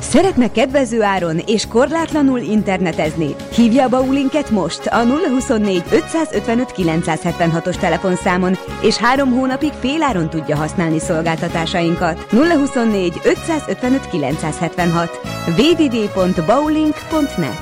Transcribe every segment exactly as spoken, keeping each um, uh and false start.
Szeretne kedvező áron és korlátlanul internetezni? Hívja a Baulinket most a nulla huszonnégy ötszázötvenöt kilencszázhetvenhatos telefonszámon, és három hónapig féláron tudja használni szolgáltatásainkat. nulla huszonnégy ötszázötvenöt kilencszázhetvenhat w w w pont baulink pont net.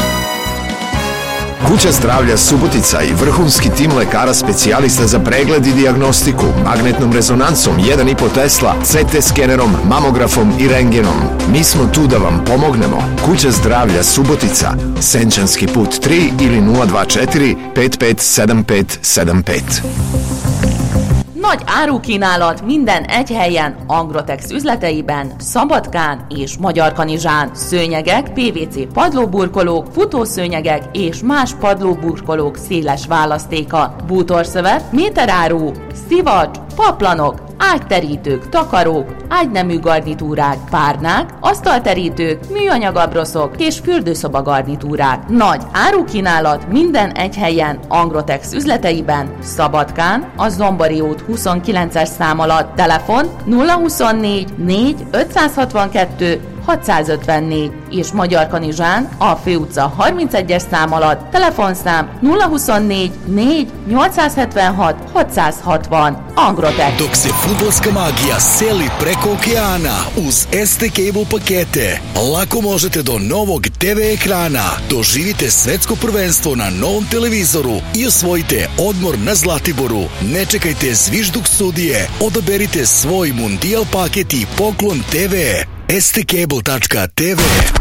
Kuća zdravlja Subotica i vrhunski tim lekara specijalista za pregled i dijagnostiku, magnetnom rezonancom jedan i po Tesla, C T skenerom, mamografom i rengenom. Mi smo tu da vam pomognemo. Kuća zdravlja Subotica, Senčanski put tri ili nula dva četiri pet pet sedem pet sedem pet. Nagy árukínálat minden egy helyen, Angrotex üzleteiben, Szabadkán és Magyarkanizsán. Szőnyegek, pé vé cé padlóburkolók, futószőnyegek és más padlóburkolók széles választéka. Bútorszövet, méteráru, szivacs, paplanok, ágyterítők, takarók, ágynemű garnitúrák, párnák, asztalterítők, műanyag abroszok és fürdőszoba garnitúrák. Nagy árukínálat minden egy helyen, Angrotex üzleteiben, Szabadkán, a Zombori út huszonkilences szám alatt. Telefon nulla huszonnégy négy ötszázhatvankettő hatszázötvennégy és Magyarkanizsán a Főutca harmincegyes szám alatt. Telefonszám nulla huszonnégy négy nyolcszázhetvenhat hatszázhatvan. Angrotex. Dok se fudbalska magija seli preko okeana uz S T Cable pakete, lako možete do novog T V ekrana. Doživite svetsko prvenstvo na novom televizoru i osvojite odmor na Zlatiboru. Ne čekajte zvižduk sudije. Odaberite svoj Mundijal paket i poklon T V. S T cable tačka t v.